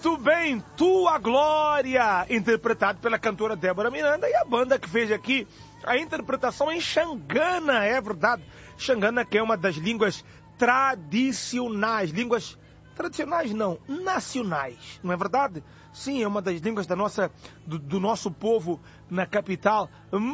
Muito bem, Tua Glória, interpretado pela cantora Débora Miranda, e a banda que fez aqui a interpretação em Xangana, é verdade. Xangana, que é uma das línguas tradicionais, nacionais, não é verdade? Sim, é uma das línguas do nosso povo na capital,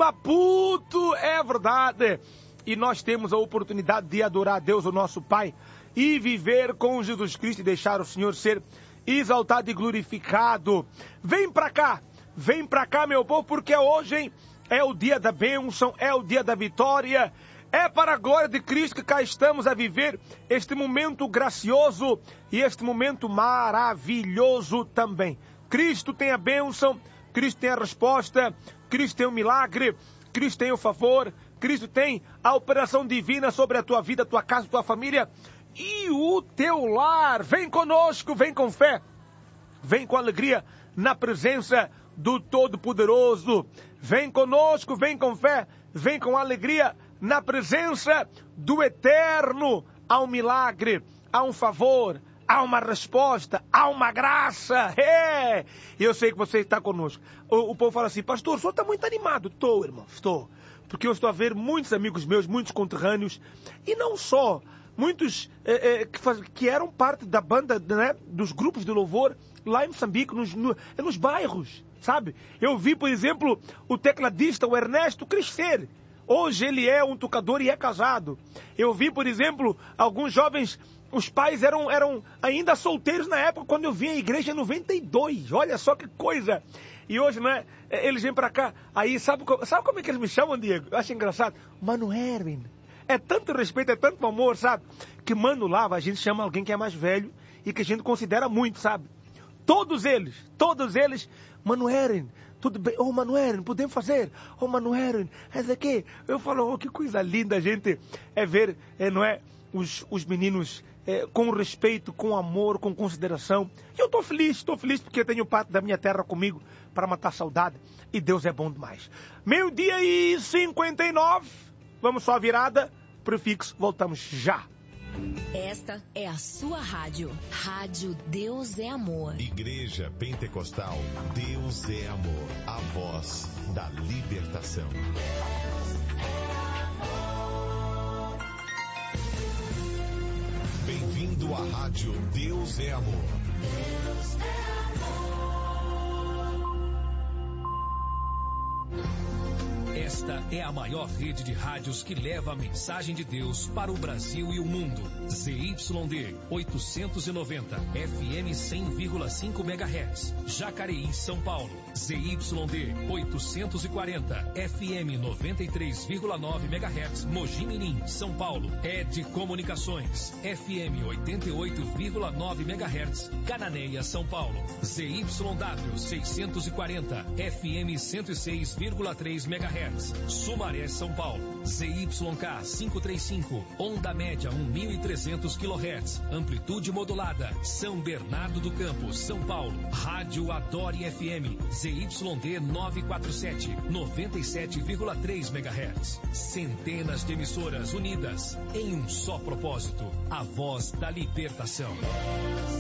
Maputo, é verdade. E nós temos a oportunidade de adorar a Deus, o nosso Pai, e viver com Jesus Cristo e deixar o Senhor ser exaltado e glorificado. Vem pra cá, meu povo, porque hoje, hein, é o dia da bênção, é o dia da vitória. É para a glória de Cristo que cá estamos a viver este momento gracioso e este momento maravilhoso também. Cristo tem a bênção, Cristo tem a resposta, Cristo tem o milagre, Cristo tem o favor, Cristo tem a operação divina sobre a tua vida, a tua casa, a tua família e o teu lar. Vem conosco, vem com fé, vem com alegria na presença do Todo-Poderoso. Vem conosco, vem com fé, vem com alegria na presença do Eterno. Há um milagre, há um favor, há uma resposta, há uma graça. Eu sei que você está conosco. O povo fala assim: pastor, o senhor está muito animado. Estou, irmão, estou. Porque eu estou a ver muitos amigos meus, muitos conterrâneos, e não só, muitos que eram parte da banda, né, dos grupos de louvor lá em Moçambique, nos bairros, sabe? Eu vi, por exemplo, o tecladista, o Ernesto, crescer. Hoje ele é um tocador e é casado. Eu vi, por exemplo, alguns jovens, os pais eram ainda solteiros na época, quando eu vim à igreja em 92. Olha só que coisa. E hoje, né, eles vêm pra cá. Aí, sabe como é que eles me chamam, Diego? Eu acho engraçado. Mano Erwin. É tanto respeito, é tanto amor, sabe? Que Mano Lava, a gente chama alguém que é mais velho e que a gente considera muito, sabe? Todos eles, Mano Erwin. Tudo bem? Ô, Mano Erwin, podemos fazer? Ô, Mano Erwin, essa aqui. Eu falo, que coisa linda, gente, ver, não é, os meninos com respeito, com amor, com consideração. E eu estou feliz porque tenho parte da minha terra comigo para matar saudade. E Deus é bom demais. 12:59. Vamos só a virada, prefixo, voltamos já. Esta é a sua rádio. Rádio Deus é Amor. Igreja Pentecostal Deus é Amor. A voz da libertação. Bem-vindo à rádio Deus é Amor. Deus é amor. Esta é a maior rede de rádios que leva a mensagem de Deus para o Brasil e o mundo. ZYD 890, FM 100,5 MHz, Jacareí, São Paulo. ZYD 840, FM 93,9 MHz, Mogi Mirim, São Paulo. ED Comunicações, FM 88,9 MHz, Cananéia, São Paulo. ZYW 640, FM 106,3 MHz, Sumaré, São Paulo. ZYK 535, onda média 1.300 kHz, amplitude modulada, São Bernardo do Campo, São Paulo. Rádio Adore FM, ZYD 947, 97,3 MHz. Centenas de emissoras unidas em um só propósito, a voz da libertação.